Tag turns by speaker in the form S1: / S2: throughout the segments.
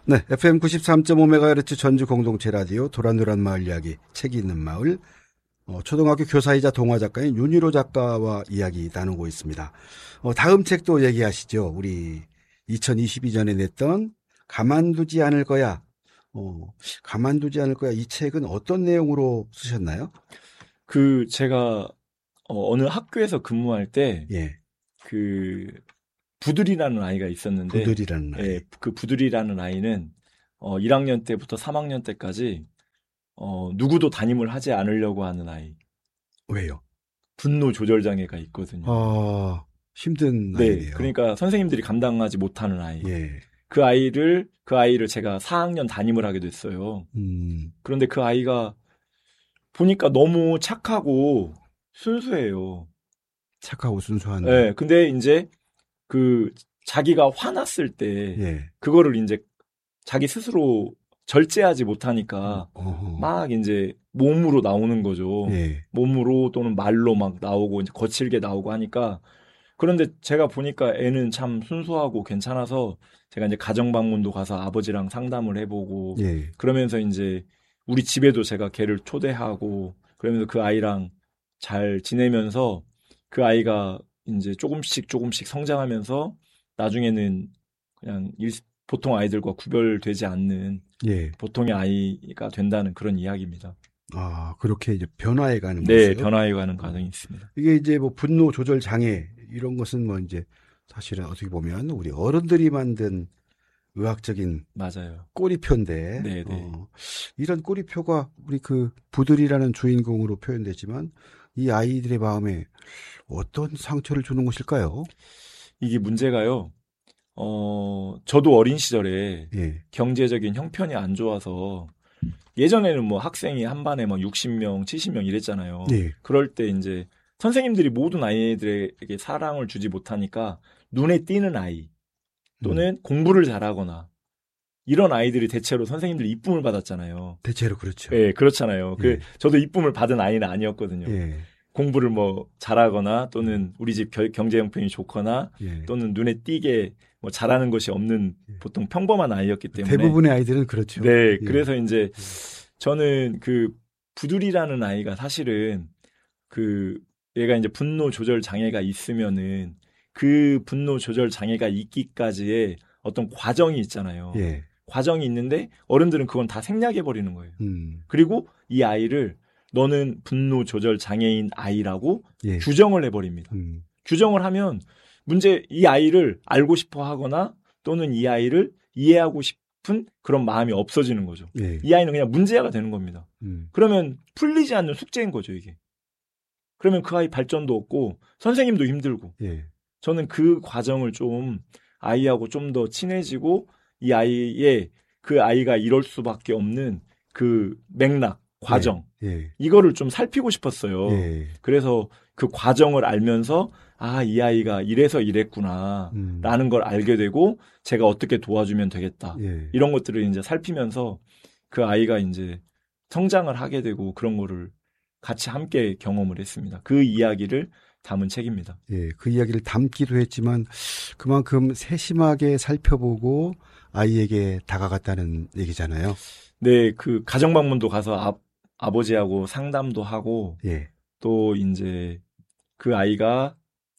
S1: 네, FM 93.5MHz 전주 공동체 라디오 도란도란 마을 이야기, 책이 있는 마을, 초등학교 교사이자 동화 작가인 윤희로 작가와 이야기 나누고 있습니다. 다음 책도 얘기하시죠. 우리 2022년에 냈던 가만두지 않을 거야. 가만두지 않을 거야. 이 책은 어떤 내용으로 쓰셨나요?
S2: 제가 어느 학교에서 근무할 때
S1: 예.
S2: 부들이라는 아이가 있었는데,
S1: 부들이라는 아이.
S2: 예, 그 부들이라는 아이는 1학년 때부터 3학년 때까지 누구도 담임을 하지 않으려고 하는 아이.
S1: 왜요?
S2: 분노 조절 장애가 있거든요.
S1: 힘든
S2: 네,
S1: 아이네요.
S2: 그러니까 선생님들이 감당하지 못하는 아이.
S1: 예.
S2: 그 아이를 제가 4학년 담임을 하게 됐어요. 그런데 그 아이가 보니까 너무 착하고 순수해요.
S1: 착하고 순수한.
S2: 네, 근데 이제 자기가 화났을 때
S1: 예.
S2: 그거를 이제 자기 스스로 절제하지 못하니까 막 이제 몸으로 나오는 거죠.
S1: 예.
S2: 몸으로 또는 말로 막 나오고 이제 거칠게 나오고 하니까. 그런데 제가 보니까 애는 참 순수하고 괜찮아서 제가 이제 가정 방문도 가서 아버지랑 상담을 해보고
S1: 예.
S2: 그러면서 이제 우리 집에도 제가 걔를 초대하고 그러면서 그 아이랑 잘 지내면서 그 아이가 이제 조금씩 성장하면서 나중에는 그냥 보통 아이들과 구별되지 않는
S1: 예.
S2: 보통의 아이가 된다는 그런 이야기입니다.
S1: 그렇게 이제 변화해가는
S2: 네,
S1: 모습.
S2: 변화해가는 과정이 있습니다.
S1: 이게 이제 뭐 분노 조절 장애 이런 것은 뭐 이제 사실은 어떻게 보면 우리 어른들이 만든 의학적인
S2: 맞아요.
S1: 꼬리표인데,
S2: 네.
S1: 이런 꼬리표가 우리 부들이라는 주인공으로 표현되지만 이 아이들의 마음에 어떤 상처를 주는 것일까요?
S2: 이게 문제가요. 저도 어린 시절에
S1: 예.
S2: 경제적인 형편이 안 좋아서 예전에는 뭐 학생이 한 반에 막 60명, 70명 이랬잖아요.
S1: 예.
S2: 그럴 때 이제 선생님들이 모든 아이들에게 사랑을 주지 못하니까 눈에 띄는 아이 또는 공부를 잘하거나 이런 아이들이 대체로 선생님들 이쁨을 받았잖아요.
S1: 대체로 그렇죠.
S2: 네, 그렇잖아요.
S1: 예.
S2: 저도 이쁨을 받은 아이는 아니었거든요.
S1: 예.
S2: 공부를 뭐 잘하거나 또는 우리 집 경제 형편이 좋거나
S1: 예.
S2: 또는 눈에 띄게 뭐 잘하는 것이 없는 보통 평범한 아이였기 때문에
S1: 대부분의 아이들은 그렇죠.
S2: 네,
S1: 예.
S2: 그래서 이제 저는 부들이라는 아이가 사실은 얘가 이제 분노 조절 장애가 있으면은 그 분노 조절 장애가 있기까지의 어떤 과정이 있잖아요.
S1: 예.
S2: 과정이 있는데 어른들은 그건 다 생략해 버리는 거예요. 그리고 이 아이를 너는 분노 조절 장애인 아이라고
S1: 예.
S2: 규정을 해버립니다. 규정을 하면 이 아이를 알고 싶어 하거나 또는 이 아이를 이해하고 싶은 그런 마음이 없어지는 거죠.
S1: 예.
S2: 이 아이는 그냥 문제아가 되는 겁니다. 그러면 풀리지 않는 숙제인 거죠, 이게. 그러면 그 아이 발전도 없고 선생님도 힘들고.
S1: 예.
S2: 저는 그 과정을 좀 아이하고 좀 더 친해지고 이 아이의 그 아이가 이럴 수밖에 없는 그 맥락, 과정
S1: 예.
S2: 이거를 좀 살피고 싶었어요.
S1: 예.
S2: 그래서 그 과정을 알면서 이 아이가 이래서 이랬구나 라는 걸 알게 되고 제가 어떻게 도와주면 되겠다.
S1: 예.
S2: 이런 것들을 이제 살피면서 그 아이가 이제 성장을 하게 되고 그런 거를 같이 함께 경험을 했습니다. 그 이야기를 담은 책입니다.
S1: 예, 그 이야기를 담기도 했지만 그만큼 세심하게 살펴보고 아이에게 다가갔다는 얘기잖아요.
S2: 네, 가정 방문도 가서 아버지하고 상담도 하고
S1: 예.
S2: 또 이제 그 아이가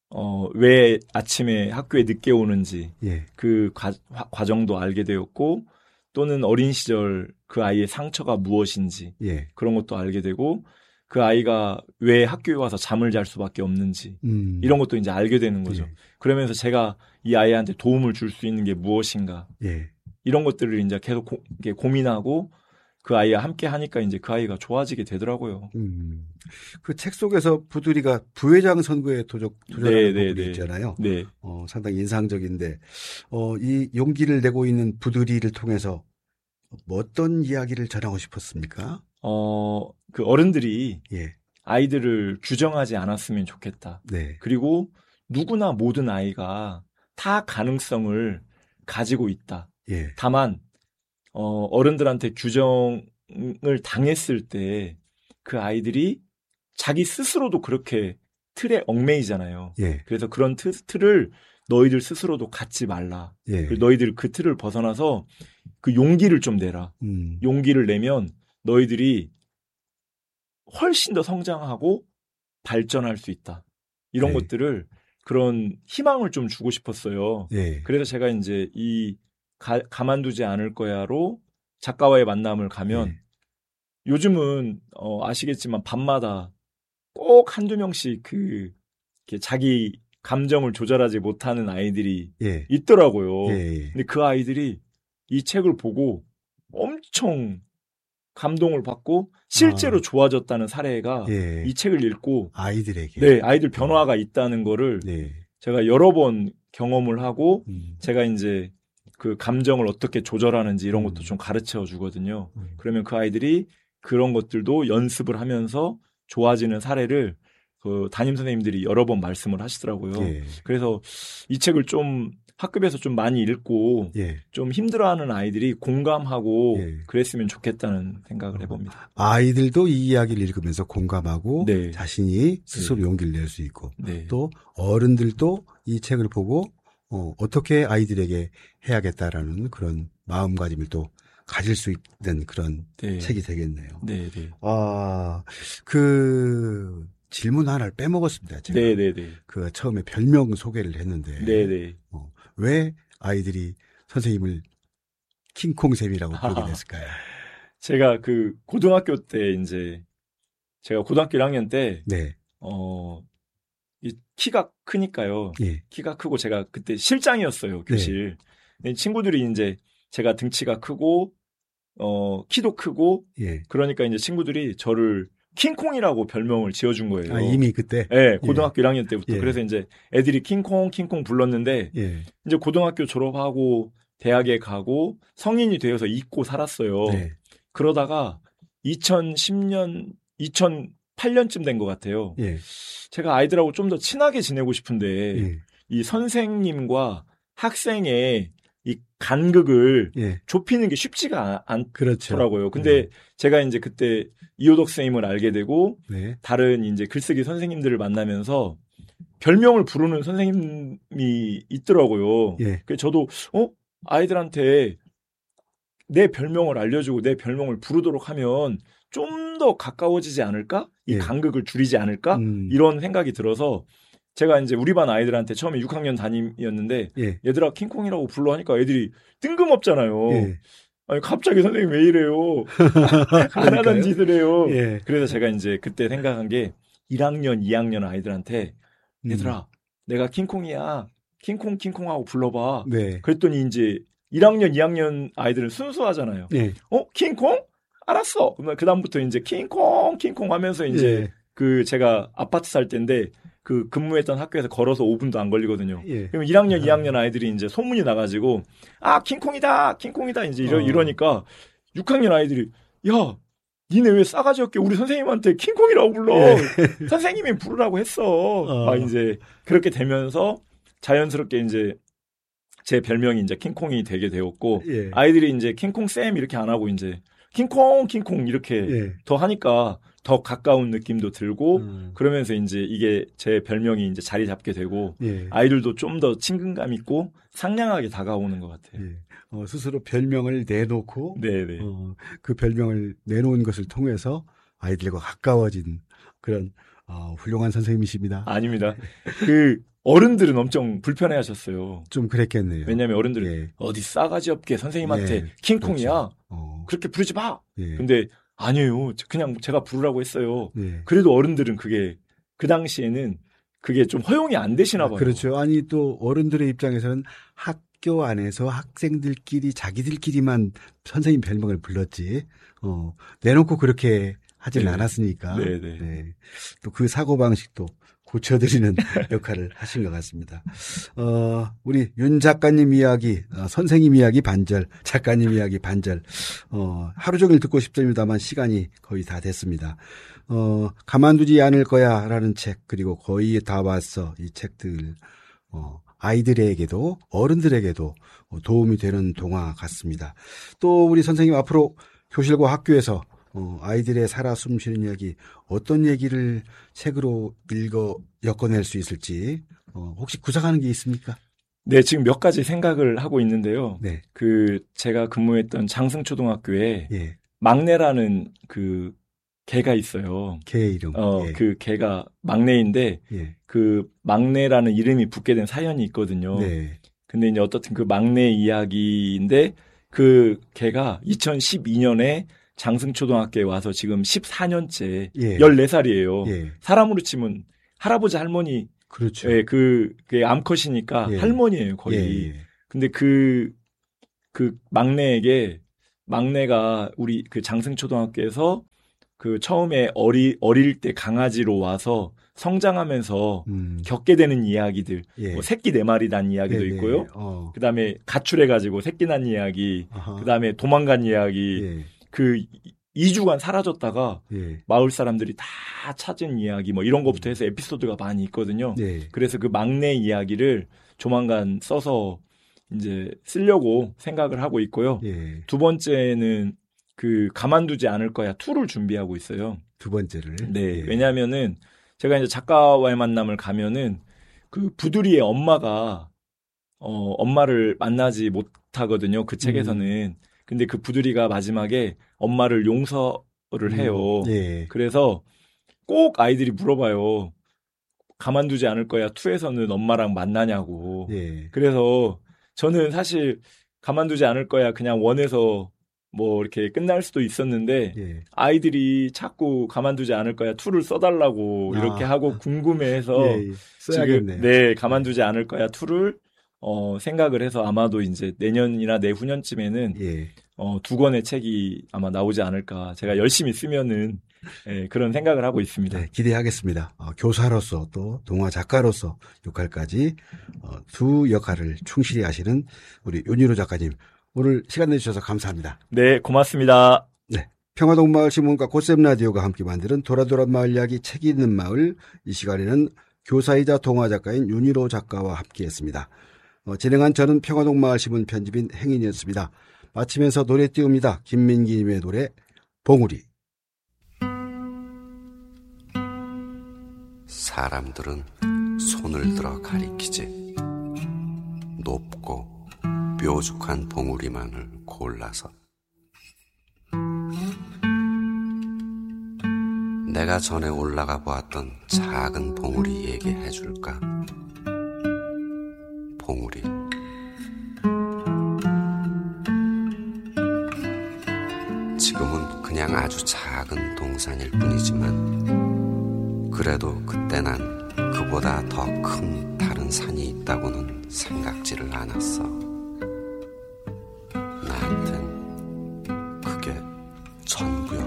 S2: 왜 아침에 학교에 늦게 오는지
S1: 예.
S2: 그 과정도 알게 되었고 또는 어린 시절 그 아이의 상처가 무엇인지
S1: 예.
S2: 그런 것도 알게 되고 그 아이가 왜 학교에 와서 잠을 잘 수밖에 없는지 이런 것도 이제 알게 되는 거죠.
S1: 예.
S2: 그러면서 제가 이 아이한테 도움을 줄 수 있는 게 무엇인가
S1: 예.
S2: 이런 것들을 이제 계속 고민하고 그 아이와 함께 하니까 이제 그 아이가 좋아지게 되더라고요.
S1: 그 책 속에서 부두리가 부회장 선거에 도전하는 부분이 있잖아요.
S2: 네.
S1: 상당히 인상적인데 이 용기를 내고 있는 부두리를 통해서 어떤 이야기를 전하고 싶었습니까?
S2: 그 어른들이
S1: 예.
S2: 아이들을 규정하지 않았으면 좋겠다.
S1: 네.
S2: 그리고 누구나 모든 아이가 다 가능성을 가지고 있다.
S1: 예.
S2: 다만 어른들한테 규정을 당했을 때 그 아이들이 자기 스스로도 그렇게 틀에 얽매이잖아요.
S1: 예.
S2: 그래서 그런 틀을 너희들 스스로도 갖지 말라.
S1: 예.
S2: 너희들 그 틀을 벗어나서 그 용기를 좀 내라.
S1: 음.
S2: 용기를 내면 너희들이 훨씬 더 성장하고 발전할 수 있다. 이런
S1: 네.
S2: 것들을 그런 희망을 좀 주고 싶었어요.
S1: 예.
S2: 그래서 제가 이제 이 가만두지 않을 거야로 작가와의 만남을 가면
S1: 예.
S2: 요즘은 아시겠지만 밤마다 꼭 한두 명씩 이렇게 자기 감정을 조절하지 못하는 아이들이
S1: 예.
S2: 있더라고요.
S1: 예.
S2: 근데 그 아이들이 이 책을 보고 엄청 감동을 받고 실제로 좋아졌다는 사례가
S1: 예.
S2: 이 책을 읽고
S1: 아이들에게.
S2: 네, 아이들 변화가 있다는 거를
S1: 네.
S2: 제가 여러 번 경험을 하고
S1: 음.
S2: 제가 이제 그 감정을 어떻게 조절하는지 이런 것도
S1: 음.
S2: 좀 가르쳐 주거든요. 그러면 그 아이들이 그런 것들도 연습을 하면서 좋아지는 사례를 그 담임 선생님들이 여러 번 말씀을 하시더라고요.
S1: 예.
S2: 그래서 이 책을 좀 학급에서 좀 많이 읽고
S1: 예.
S2: 좀 힘들어하는 아이들이 공감하고
S1: 예.
S2: 그랬으면 좋겠다는 생각을 해봅니다.
S1: 아이들도 이 이야기를 읽으면서 공감하고
S2: 네.
S1: 자신이 스스로 용기를 낼 수 있고
S2: 네.
S1: 또 어른들도 이 책을 보고 어떻게 아이들에게 해야겠다라는 그런 마음가짐을 또 가질 수 있는 그런
S2: 네.
S1: 책이 되겠네요.
S2: 네, 네.
S1: 그 질문 하나를 빼먹었습니다. 제가.
S2: 네, 네, 네.
S1: 그 처음에 별명 소개를 했는데
S2: 네, 네.
S1: 왜 아이들이 선생님을 킹콩쌤이라고 부르게 됐을까요?
S2: 제가 그 고등학교 때 이제 제가 고등학교 1학년 때
S1: 네.
S2: 이 키가 크니까요.
S1: 예.
S2: 키가 크고 제가 그때 실장이었어요, 교실. 근데 친구들이 이제 제가 등치가 크고 키도 크고
S1: 예.
S2: 그러니까 이제 친구들이 저를 킹콩이라고 별명을 지어준 거예요.
S1: 이미 그때?
S2: 네, 고등학교 1학년 때부터.
S1: 예.
S2: 그래서 이제 애들이 킹콩 불렀는데
S1: 예.
S2: 이제 고등학교 졸업하고 대학에 가고 성인이 되어서 잊고 살았어요.
S1: 네.
S2: 그러다가 2010년, 2008년쯤 된 것 같아요.
S1: 예.
S2: 제가 아이들하고 좀 더 친하게 지내고 싶은데
S1: 예.
S2: 이 선생님과 학생의 이 간극을
S1: 예.
S2: 좁히는 게 쉽지가
S1: 그렇죠.
S2: 않더라고요. 근데 제가 이제 그때 이호덕 선생님을 알게 되고
S1: 네.
S2: 다른 이제 글쓰기 선생님들을 만나면서 별명을 부르는 선생님이 있더라고요.
S1: 예.
S2: 그래서 저도 아이들한테 내 별명을 알려주고 내 별명을 부르도록 하면 좀 더 가까워지지 않을까? 이
S1: 예.
S2: 간극을 줄이지 않을까? 이런 생각이 들어서 제가 이제 우리 반 아이들한테 처음에 6학년 담임이었는데
S1: 예.
S2: 얘들아 킹콩이라고 불러 하니까 애들이 뜬금없잖아요.
S1: 예.
S2: 아니 갑자기 선생님 왜 이래요? 안 하던 짓을 해요.
S1: 예.
S2: 그래서 제가 이제 그때 생각한 게 1학년, 2학년 아이들한테 얘들아 내가 킹콩이야. 킹콩하고 불러봐.
S1: 네.
S2: 그랬더니 이제 1학년, 2학년 아이들은 순수하잖아요.
S1: 예.
S2: 킹콩? 알았어. 그러면 그다음부터 이제 킹콩 하면서 이제
S1: 예.
S2: 그 제가 아파트 살 때인데 그 근무했던 학교에서 걸어서 5분도 안 걸리거든요.
S1: 예.
S2: 그러면 1학년, 2학년 아이들이 이제 소문이 나가지고 킹콩이다 이제 이러니까 6학년 아이들이 야 니네 왜 싸가지 없게 우리 선생님한테 킹콩이라고 불러.
S1: 예.
S2: 선생님이 부르라고 했어. 막 이제 그렇게 되면서 자연스럽게 이제 제 별명이 이제 킹콩이 되게 되었고
S1: 예.
S2: 아이들이 이제 킹콩 쌤 이렇게 안 하고 이제 킹콩 이렇게
S1: 예.
S2: 더 하니까 더 가까운 느낌도 들고 그러면서 이제 이게 제 별명이 이제 자리 잡게 되고
S1: 예.
S2: 아이들도 좀 더 친근감 있고 상냥하게 다가오는 것 같아요.
S1: 예. 스스로 별명을 내놓고
S2: 네네.
S1: 그 별명을 내놓은 것을 통해서 아이들과 가까워진 그런 훌륭한 선생님이십니다.
S2: 아닙니다. 그 어른들은 엄청 불편해하셨어요.
S1: 좀 그랬겠네요.
S2: 왜냐하면 어른들은
S1: 예.
S2: 어디 싸가지 없게 선생님한테
S1: 예.
S2: 킹콩이야.
S1: 그렇죠.
S2: 그렇게 부르지 마.
S1: 예.
S2: 근데 아니에요. 그냥 제가 부르라고 했어요.
S1: 예.
S2: 그래도 어른들은 그게 그 당시에는 그게 좀 허용이 안 되시나 봐요.
S1: 그렇죠. 아니 또 어른들의 입장에서는 학교 안에서 학생들끼리 자기들끼리만 선생님 별명을 불렀지 내놓고 그렇게 하질 않았으니까.
S2: 네네.
S1: 네. 또 그 사고방식도 고쳐드리는 역할을 하신 것 같습니다. 우리 윤 작가님 이야기, 선생님 이야기 반절, 작가님 이야기 반절, 하루 종일 듣고 싶습니다만 시간이 거의 다 됐습니다. 가만두지 않을 거야 라는 책, 그리고 거의 다 봤어. 이 책들, 아이들에게도 어른들에게도 도움이 되는 동화 같습니다. 또 우리 선생님 앞으로 교실과 학교에서 아이들의 살아 숨쉬는 이야기, 어떤 얘기를 책으로 엮어낼 수 있을지, 혹시 구상하는 게 있습니까?
S2: 네, 지금 몇 가지 생각을 하고 있는데요.
S1: 네.
S2: 제가 근무했던 장승초등학교에
S1: 예.
S2: 막내라는 개가 있어요.
S1: 개 이름. 예.
S2: 그 개가 막내인데,
S1: 예.
S2: 그 막내라는 이름이 붙게 된 사연이 있거든요.
S1: 네.
S2: 근데 이제 어떻든 그 막내 이야기인데, 그 개가 2012년에 장승초등학교에 와서 지금 14년째,
S1: 예.
S2: 14살이에요.
S1: 예.
S2: 사람으로 치면 할아버지 할머니,
S1: 그렇죠.
S2: 예, 그게 암컷이니까
S1: 예.
S2: 할머니예요, 거의.
S1: 예. 예.
S2: 근데 막내가 우리 그 장승초등학교에서 처음에 어릴 때 강아지로 와서 성장하면서 겪게 되는 이야기들,
S1: 예.
S2: 뭐 새끼 4마리 난 이야기도
S1: 네네.
S2: 있고요. 그 다음에 가출해가지고 새끼 난 이야기, 그 다음에 도망간 이야기,
S1: 예.
S2: 2주간 사라졌다가
S1: 예.
S2: 마을 사람들이 다 찾은 이야기, 뭐 이런 것부터 해서 에피소드가 많이 있거든요.
S1: 네.
S2: 그래서 그 막내 이야기를 조만간 써서 이제 쓰려고 생각을 하고 있고요.
S1: 예.
S2: 두 번째는 가만두지 않을 거야 2를 준비하고 있어요.
S1: 두 번째를.
S2: 네.
S1: 예.
S2: 왜냐하면은 제가 이제 작가와의 만남을 가면은 부두리의 엄마가 엄마를 만나지 못하거든요. 그 책에서는. 근데 그 부두리가 마지막에 엄마를 용서를 해요.
S1: 예.
S2: 그래서 꼭 아이들이 물어봐요. 가만두지 않을 거야 2에서는 엄마랑 만나냐고.
S1: 예.
S2: 그래서 저는 사실 가만두지 않을 거야 그냥 1에서 뭐 이렇게 끝날 수도 있었는데
S1: 예.
S2: 아이들이 자꾸 가만두지 않을 거야 2를 써달라고 이렇게 하고 궁금해해서
S1: 예. 써야겠네요.
S2: 지금 네 가만두지 않을 거야 2를 생각을 해서 아마도 이제 내년이나 내후년쯤에는
S1: 예.
S2: 2권의 책이 아마 나오지 않을까. 제가 열심히 쓰면은 그런 생각을 하고 있습니다.
S1: 네, 기대하겠습니다. 교사로서 또 동화 작가로서 역할까지 두 역할을 충실히 하시는 우리 윤희로 작가님, 오늘 시간 내주셔서 감사합니다.
S2: 네, 고맙습니다.
S1: 네, 평화동마을신문과 고쌤라디오가 함께 만드는 도라도란 마을 이야기 책이 있는 마을, 이 시간에는 교사이자 동화 작가인 윤희로 작가와 함께했습니다. 진행한 저는 평화동마을신문 편집인 행인이었습니다. 마치면서 노래 띄웁니다. 김민기님의 노래 봉우리.
S3: 사람들은 손을 들어 가리키지. 높고 뾰족한 봉우리만을 골라서. 내가 전에 올라가 보았던 작은 봉우리 얘기해 줄까? 봉우리. 지금은 그냥 아주 작은 동산일 뿐이지만 그래도 그때 난 그보다 더 큰 다른 산이 있다고는 생각지를 않았어. 나한텐 그게 전부였어.